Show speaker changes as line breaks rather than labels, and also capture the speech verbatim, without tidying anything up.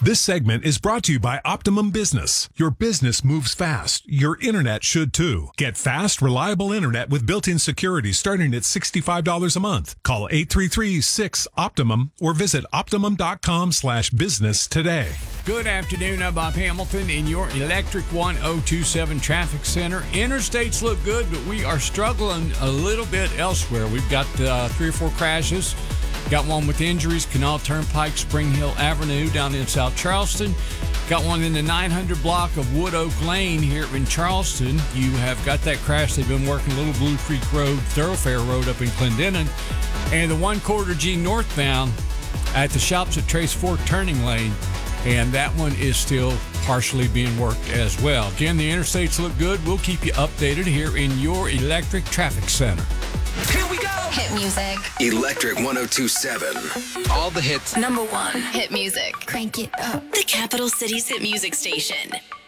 This segment is brought to you by Optimum Business. Your business moves fast. Your internet should too. Get fast, reliable internet with built-in security starting at sixty-five dollars a month. Call eight three three, six, OPTIMUM or visit optimum.com slash business today.
Good afternoon. I'm Bob Hamilton in your Electric one oh two seven Traffic Center. Interstates look good, but we are struggling a little bit elsewhere. We've got uh, three or four crashes. Got one with injuries, Canal Turnpike, Spring Hill Avenue down in South Charleston. Got one in the nine hundred block of Wood Oak Lane here in Charleston. You have got that crash. They've been working Little Blue Creek Road, Thoroughfare Road up in Clendenin. And the one quarter G northbound at the Shops at Trace Fork turning lane. And that one is still partially being worked as well. Again, the interstates look good. We'll keep you updated here in your Electric Traffic Center.
Here we go.
Hit music.
Electric one oh two seven. All the hits.
Number one. Hit music.
Crank it up.
The capital city's hit music station.